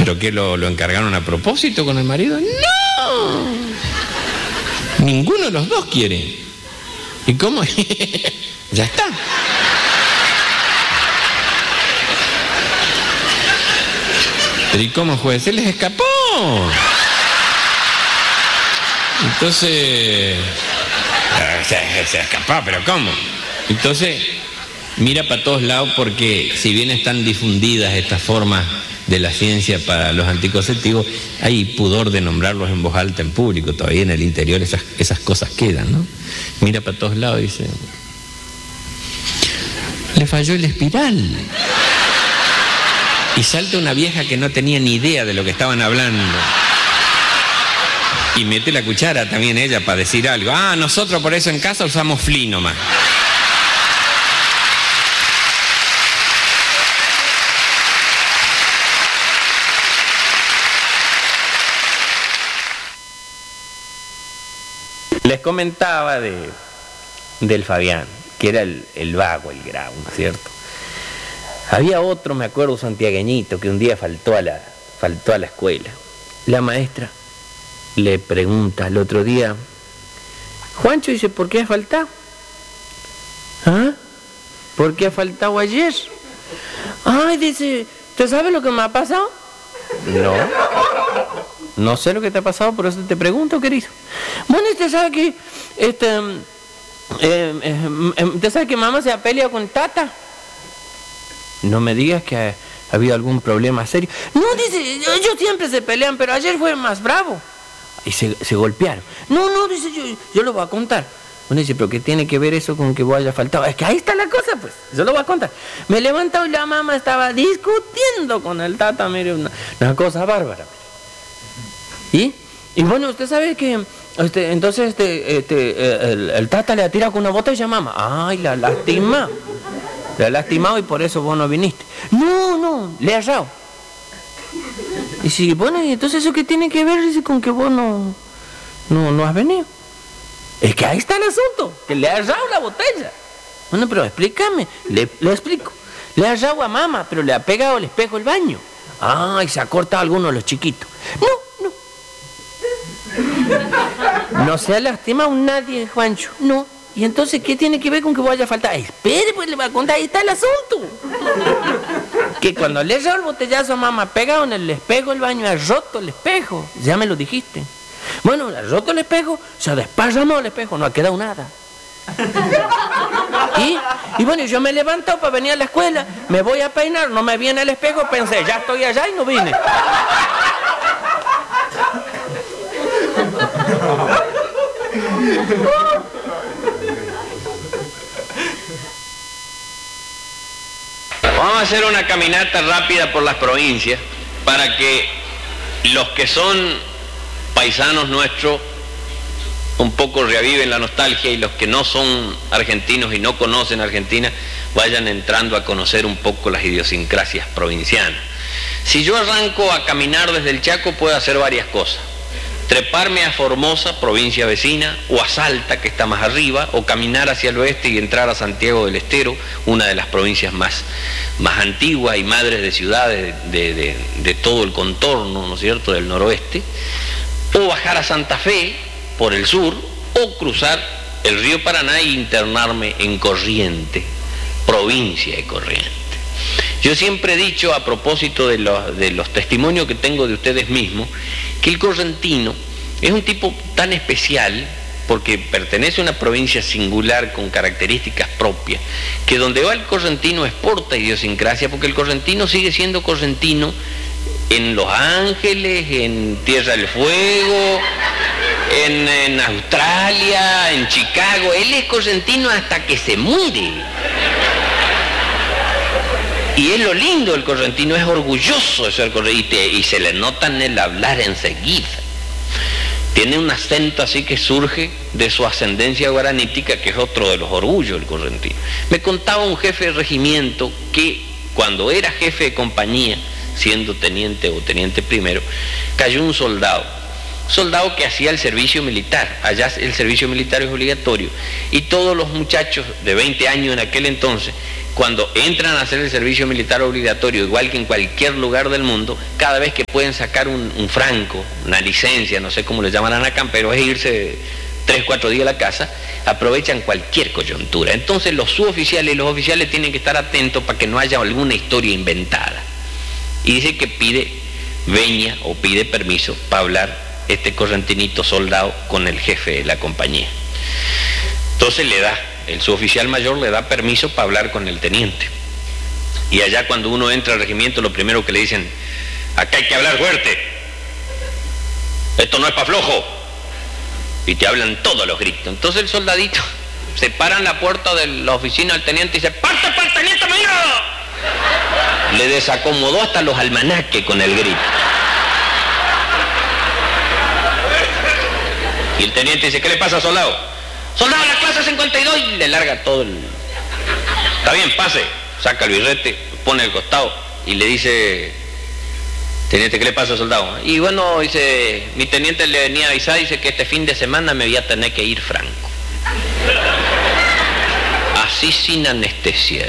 ¿Pero qué, lo encargaron a propósito con el marido? ¡No! Ninguno de los dos quiere. ¿Y cómo? Ya está. ¿Pero y cómo fue? Se les escapó. Entonces... Se escapó, ¿pero cómo? Entonces, mira para todos lados porque si bien están difundidas estas formas de la ciencia para los anticonceptivos, hay pudor de nombrarlos en voz alta en público. Todavía en el interior esas cosas quedan, ¿no? Mira para todos lados y dice... Le falló el espiral. Y salta una vieja que no tenía ni idea de lo que estaban hablando. Y mete la cuchara también ella para decir algo. Ah, nosotros por eso en casa usamos Flea nomás. Les comentaba del Fabián, que era el vago, el grau, ¿no es cierto? Había otro, me acuerdo, santiagueñito, que un día faltó a la escuela. La maestra le pregunta el otro día, Juancho, dice, ¿por qué has faltado? ¿Ah? ¿Por qué has faltado ayer? Ay, dice, ¿usted sabe lo que me ha pasado? No sé lo que te ha pasado, por eso te pregunto, querido. Bueno, usted sabe que usted sabe que mamá se ha peleado con Tata. No me digas que ha habido algún problema serio. No, dice, ellos siempre se pelean, pero ayer fue más bravo. Y se golpearon. No, dice, yo lo voy a contar. Bueno, dice, pero ¿qué tiene que ver eso con que vos hayas faltado? Es que ahí está la cosa, pues. Yo lo voy a contar. Me he levantado y la mamá estaba discutiendo con el Tata, mire, una cosa bárbara. Y bueno, usted sabe que entonces el Tata le ha tirado con una botella a mamá. Ay, la lastima. Le ha lastimado y por eso vos no viniste. No, le ha errado. Y si, bueno, ¿y entonces eso qué tiene que ver, dice, con que vos no has venido? Es que ahí está el asunto, que le ha errado la botella. Bueno, pero explícame, le explico. Le ha errado a mamá, pero le ha pegado el espejo del baño. Ay, se ha cortado alguno de los chiquitos. No se ha lastimado nadie, Juancho. No. ¿Y entonces qué tiene que ver con que vaya a faltar? Espere, pues le voy a contar, ahí está el asunto. Que cuando le dio el botellazo a mamá, pegado en el espejo del baño, ha roto el espejo. Ya me lo dijiste. Bueno, ha roto el espejo, se ha desparramado el espejo, no ha quedado nada. Y bueno, yo me he levantado para venir a la escuela, me voy a peinar, no me viene el espejo, pensé, ya estoy allá y no vine. Vamos a hacer una caminata rápida por las provincias para que los que son paisanos nuestros un poco reaviven la nostalgia y los que no son argentinos y no conocen Argentina vayan entrando a conocer un poco las idiosincrasias provincianas. Si yo arranco a caminar desde el Chaco, puedo hacer varias cosas. Treparme a Formosa, provincia vecina, o a Salta, que está más arriba, o caminar hacia el oeste y entrar a Santiago del Estero, una de las provincias más antiguas y madres de ciudades de todo el contorno, ¿no es cierto?, del noroeste, o bajar a Santa Fe por el sur, o cruzar el río Paraná e internarme en Corrientes, provincia de Corrientes. Yo siempre he dicho, a propósito de los testimonios que tengo de ustedes mismos, que el correntino es un tipo tan especial, porque pertenece a una provincia singular con características propias, que donde va el correntino exporta idiosincrasia, porque el correntino sigue siendo correntino en Los Ángeles, en Tierra del Fuego, en Australia, en Chicago. Él es correntino hasta que se muere. Y es lo lindo del correntino, es orgulloso de ser correntino y se le nota en el hablar enseguida. Tiene un acento así que surge de su ascendencia guaranítica, que es otro de los orgullos del correntino. Me contaba un jefe de regimiento que cuando era jefe de compañía, siendo teniente o teniente primero, cayó un soldado que hacía el servicio militar. Allá el servicio militar es obligatorio y todos los muchachos de 20 años en aquel entonces cuando entran a hacer el servicio militar obligatorio, igual que en cualquier lugar del mundo, cada vez que pueden sacar un franco, una licencia, no sé cómo le llamarán acá, pero es irse 3, 4 días a la casa, aprovechan cualquier coyuntura. Entonces los suboficiales y los oficiales tienen que estar atentos para que no haya alguna historia inventada. Y dice que pide veña o pide permiso para hablar este correntinito soldado con el jefe de la compañía. Entonces el suboficial mayor le da permiso para hablar con el teniente. Y allá cuando uno entra al regimiento, lo primero que le dicen: acá hay que hablar fuerte, esto no es para flojo. Y te hablan todos los gritos. Entonces el soldadito se para en la puerta de la oficina del teniente y dice: ¡parte para el teniente mayor! Le desacomodó hasta los almanaques con el grito. Y el teniente dice: ¿qué le pasa, soldado? ¡Soldado, la clase 52! Y le larga todo el... Está bien, pase. Saca el birrete, pone al costado y le dice: teniente, ¿qué le pasa, soldado? Y bueno, dice, mi teniente le venía a avisar, dice que este fin de semana me voy a tener que ir franco. Así sin anestesia.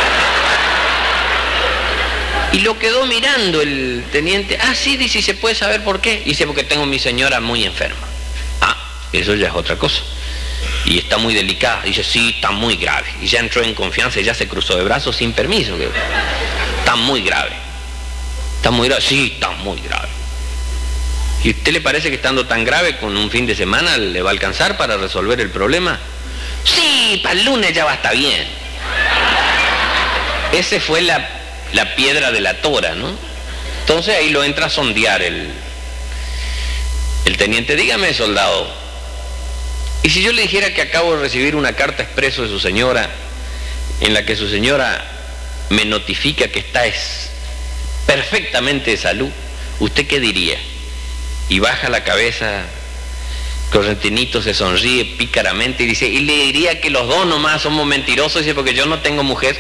Y lo quedó mirando el teniente. Ah, sí, dice, ¿y se puede saber por qué? Dice: porque tengo a mi señora muy enferma. Ah, eso ya es otra cosa. Y está muy delicada. Dice: sí, está muy grave. Y ya entró en confianza y ya se cruzó de brazos sin permiso. Está muy grave. ¿Está muy grave? Sí, está muy grave. ¿Y a usted le parece que estando tan grave con un fin de semana le va a alcanzar para resolver el problema? Sí, para el lunes ya va a estar bien. Ese fue la piedra de la tora, ¿no? Entonces ahí lo entra a sondear el teniente. Dígame, soldado, ¿y si yo le dijera que acabo de recibir una carta expreso de su señora en la que su señora me notifica que está perfectamente de salud? ¿Usted qué diría? Y baja la cabeza, correntinito se sonríe pícaramente y dice: y le diría que los dos nomás somos mentirosos, dice, porque yo no tengo mujer.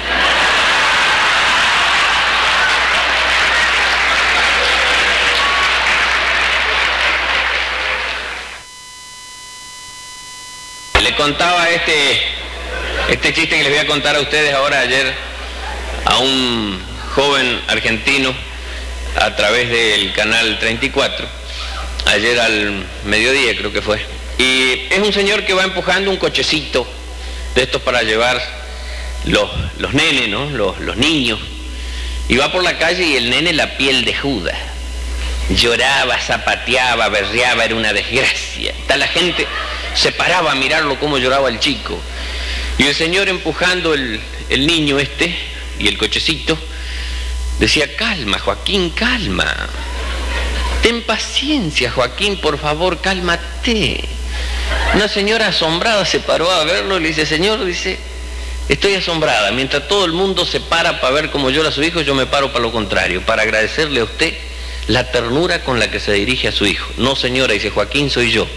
Le contaba este chiste que les voy a contar a ustedes ahora ayer a un joven argentino a través del canal 34, ayer al mediodía creo que fue. Y es un señor que va empujando un cochecito de estos para llevar los nenes, ¿no? Los niños. Y va por la calle y el nene la piel de Judas. Lloraba, zapateaba, berreaba, era una desgracia. La gente se paraba a mirarlo cómo lloraba el chico. Y el señor empujando el niño y el cochecito decía: calma, Joaquín, calma. Ten paciencia, Joaquín, por favor, cálmate. Una señora asombrada se paró a verlo y le dice: señor, dice, estoy asombrada. Mientras todo el mundo se para para ver cómo llora a su hijo, yo me paro para lo contrario, para agradecerle a usted la ternura con la que se dirige a su hijo. No, señora, dice Joaquín, soy yo.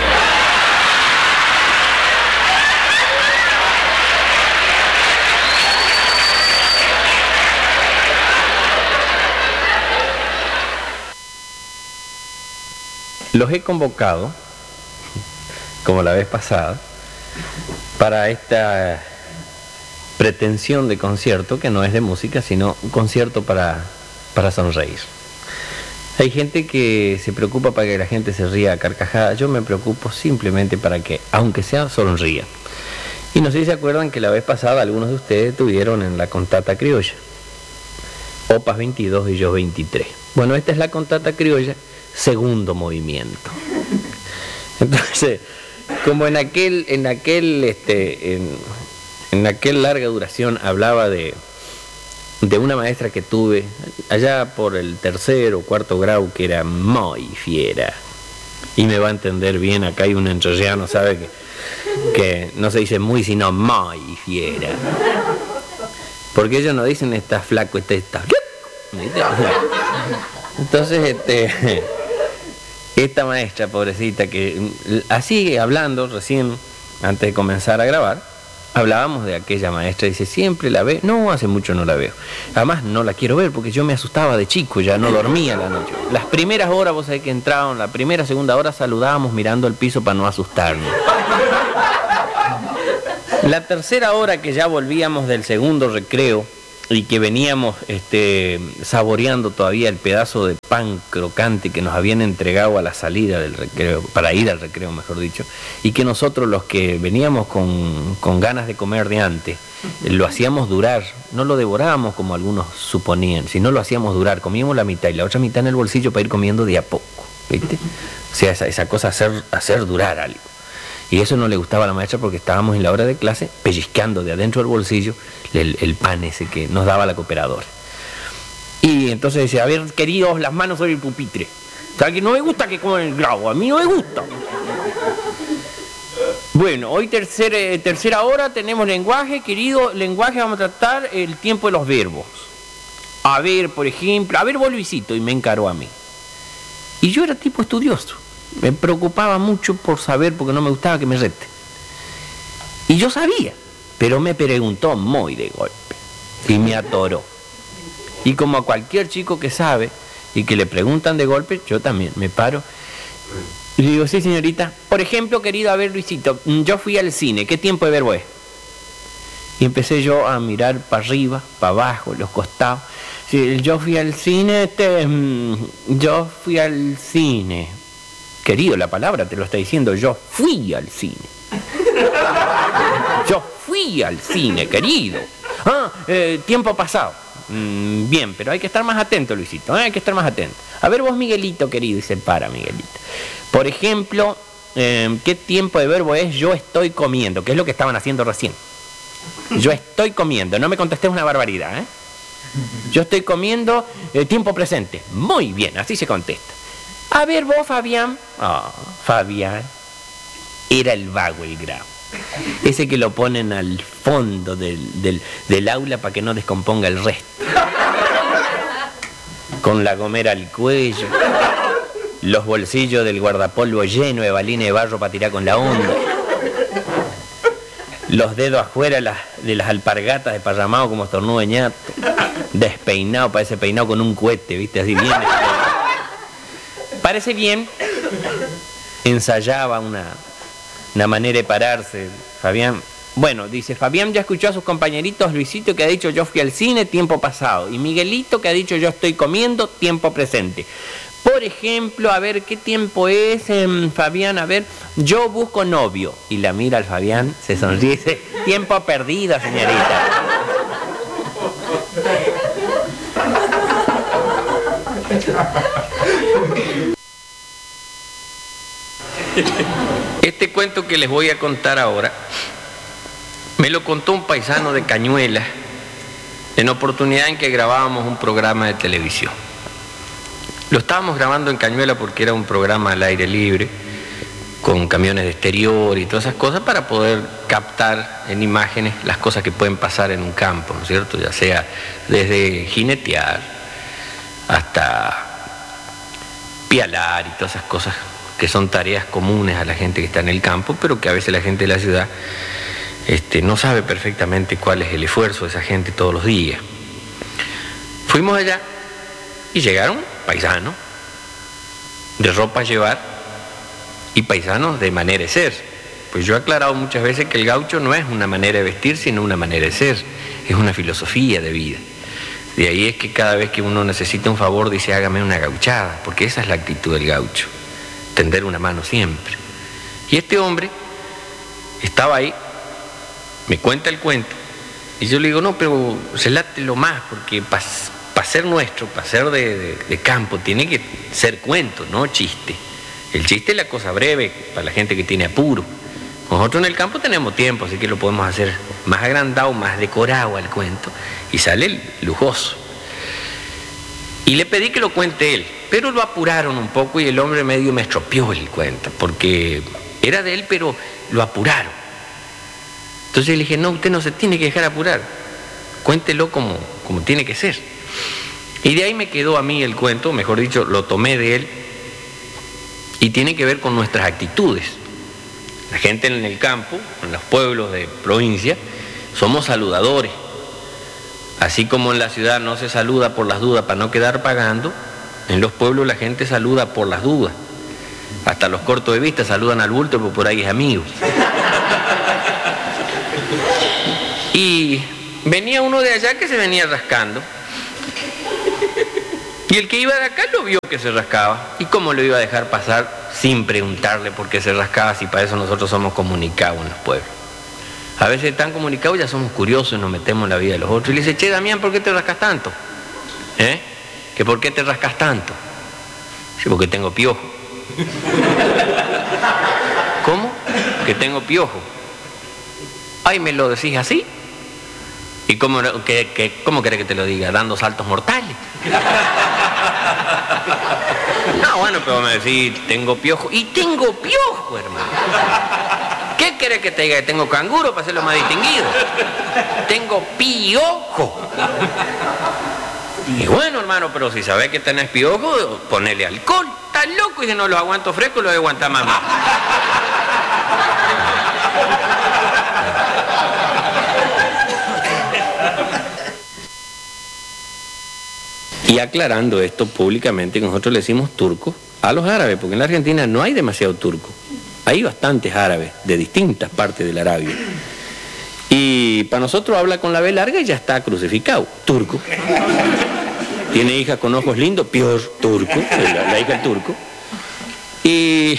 Los he convocado, como la vez pasada, para esta pretensión de concierto, que no es de música, sino un concierto para sonreír. Hay gente que se preocupa para que la gente se ría a carcajadas. Yo me preocupo simplemente para que, aunque sea, sonría. Y no sé si se acuerdan que la vez pasada algunos de ustedes tuvieron en la Cantata Criolla, Opas 22 y yo 23. Bueno, esta es la Cantata Criolla, segundo movimiento. Entonces, como en aquel larga duración hablaba de una maestra que tuve allá por el 3º o 4º grado, que era muy fiera, y me va a entender bien, acá hay un entrerriano, sabe que no se dice muy, sino muy fiera, porque ellos no dicen está flaco, está entonces esta maestra pobrecita, que así hablando recién antes de comenzar a grabar, hablábamos de aquella maestra. Dice: siempre la ve. No, hace mucho no la veo. Además no la quiero ver porque yo me asustaba de chico, ya no dormía la noche. Las primeras horas, vos sabés que entraron, la primera, segunda hora saludábamos mirando el piso para no asustarnos. La tercera hora que ya volvíamos del segundo recreo y que veníamos saboreando todavía el pedazo de pan crocante que nos habían entregado a la salida del recreo, para ir al recreo mejor dicho, y que nosotros los que veníamos con ganas de comer de antes, lo hacíamos durar, no lo devorábamos como algunos suponían, sino lo hacíamos durar, comíamos la mitad y la otra mitad en el bolsillo para ir comiendo de a poco, ¿viste? O sea, esa cosa, hacer durar algo. Y eso no le gustaba a la maestra porque estábamos en la hora de clase pellizcando de adentro del bolsillo el pan ese que nos daba la cooperadora. Y entonces decía, a ver, queridos, las manos sobre el pupitre. O sea, que no me gusta que coman el grabo, a mí no me gusta. Bueno, hoy tercera hora tenemos lenguaje, querido lenguaje, vamos a tratar el tiempo de los verbos. A ver, por ejemplo, a ver vos Luisito, y me encaró a mí. Y yo era tipo estudioso. Me preocupaba mucho por saber, porque no me gustaba que me rete. Y yo sabía, pero me preguntó muy de golpe y me atoró. Y como a cualquier chico que sabe y que le preguntan de golpe, yo también me paro y le digo, sí señorita, por ejemplo, querido, a ver Luisito, yo fui al cine, ¿qué tiempo de verbo es? Y empecé yo a mirar para arriba, para abajo, los costados. Sí, yo fui al cine, yo fui al cine. Querido, la palabra te lo está diciendo, yo fui al cine. Yo fui al cine, querido. Tiempo pasado. Bien, pero hay que estar más atento, Luisito, hay que estar más atento. A ver vos, Miguelito, querido, y se para, Miguelito. Por ejemplo, ¿qué tiempo de verbo es yo estoy comiendo? Que es lo que estaban haciendo recién. Yo estoy comiendo, no me contestés una barbaridad, ¿eh? Yo estoy comiendo, tiempo presente. Muy bien, así se contesta. A ver vos, Fabián. Fabián. Era el vago, el grabo. Ese que lo ponen al fondo del aula para que no descomponga el resto. Con la gomera al cuello. Los bolsillos del guardapolvo llenos de balines de barro para tirar con la onda. Los dedos afuera de las alpargatas desparramados como estornudo de ñato. Despeinado, parece peinado con un cohete, ¿viste? Así bien. Parece bien, ensayaba una manera de pararse, Fabián. Bueno, dice, Fabián ya escuchó a sus compañeritos, Luisito que ha dicho yo fui al cine, tiempo pasado, y Miguelito que ha dicho yo estoy comiendo, tiempo presente. Por ejemplo, a ver, ¿qué tiempo es, Fabián? A ver, yo busco novio. Y la mira al Fabián, se sonríe y dice, tiempo perdido, señorita. Este cuento que les voy a contar ahora me lo contó un paisano de Cañuelas en oportunidad en que grabábamos un programa de televisión. Lo estábamos grabando en Cañuelas porque era un programa al aire libre con camiones de exterior y todas esas cosas para poder captar en imágenes las cosas que pueden pasar en un campo, ¿no es cierto? Ya sea desde jinetear hasta pialar y todas esas cosas que son tareas comunes a la gente que está en el campo, pero que a veces la gente de la ciudad no sabe perfectamente cuál es el esfuerzo de esa gente todos los días. Fuimos allá y llegaron paisanos de ropa a llevar y paisanos de manera de ser. Pues yo he aclarado muchas veces que el gaucho no es una manera de vestir, sino una manera de ser, es una filosofía de vida. De ahí es que cada vez que uno necesita un favor dice hágame una gauchada, porque esa es la actitud del gaucho, tender una mano siempre. Y este hombre estaba ahí, me cuenta el cuento, y yo le digo, no, pero relátelo más, porque para ser nuestro, para ser de campo, tiene que ser cuento, no chiste. El chiste es la cosa breve, para la gente que tiene apuro. Nosotros en el campo tenemos tiempo, así que lo podemos hacer más agrandado, más decorado al cuento, y sale lujoso. Y le pedí que lo cuente él, pero lo apuraron un poco y el hombre medio me estropeó el cuento, porque era de él, pero lo apuraron. Entonces le dije, no, usted no se tiene que dejar apurar, cuéntelo como tiene que ser. Y de ahí me quedó a mí el cuento, mejor dicho, lo tomé de él, y tiene que ver con nuestras actitudes. La gente en el campo, en los pueblos de provincia, somos saludadores. Así como en la ciudad no se saluda por las dudas para no quedar pagando, en los pueblos la gente saluda por las dudas. Hasta los cortos de vista saludan al bulto porque por ahí es amigo. Y venía uno de allá que se venía rascando. Y el que iba de acá lo vio que se rascaba. ¿Y cómo lo iba a dejar pasar sin preguntarle por qué se rascaba, si para eso nosotros somos comunicados en los pueblos? A veces tan comunicados ya somos curiosos y nos metemos en la vida de los otros. Y le dice, che, Damián, ¿por qué te rascas tanto? ¿Que por qué te rascas tanto? Dice, porque tengo piojo. ¿Cómo? Que tengo piojo. Ay, ¿me lo decís así? ¿Y cómo querés que te lo diga? ¿Dando saltos mortales? No, bueno, pero me decís, tengo piojo. Y tengo piojo, hermano. ¿Qué querés que te diga? Que tengo canguro para hacerlo más distinguido. Tengo piojo. Y bueno, hermano, pero si sabés que tenés piojo, ponele alcohol. Estás loco y si no los aguanto frescos, los aguanta más. Y aclarando esto públicamente, nosotros le decimos turco a los árabes, porque en la Argentina no hay demasiado turco. Hay bastantes árabes de distintas partes de la Arabia. Y para nosotros habla con la B larga y ya está crucificado, turco. Tiene hija con ojos lindos, peor, turco, la hija del turco. Y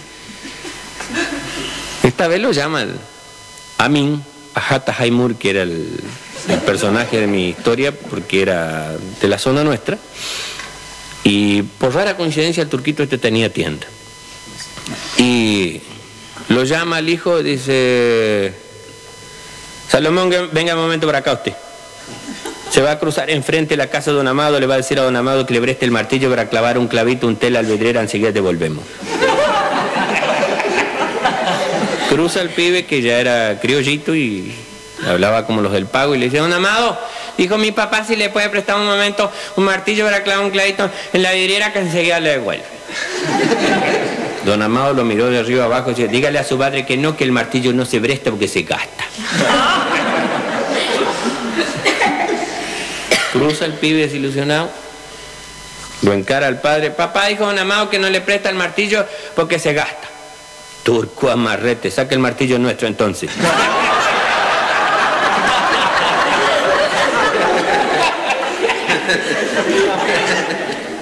esta vez lo llama Amin Ajata Haimur, que era el personaje de mi historia, porque era de la zona nuestra. Y por rara coincidencia el turquito este tenía tienda. Y lo llama al hijo y dice, Salomón, venga un momento para acá usted. Se va a cruzar enfrente de la casa de don Amado, le va a decir a don Amado que le preste el martillo para clavar un clavito, un tela alvedrera, enseguida te volvemos. Cruza el pibe, que ya era criollito y hablaba como los del pago, y le dice, don Amado, dijo mi papá si le puede prestar un momento un martillo para clavar un clavito en la vidriera, que enseguida le devuelve. Don Amado lo miró de arriba abajo y dice, dígale a su padre que no, que el martillo no se presta porque se gasta. Cruza el pibe desilusionado, lo encara al padre, papá dijo don Amado que no le presta el martillo porque se gasta. Turco amarrete, saca el martillo nuestro entonces.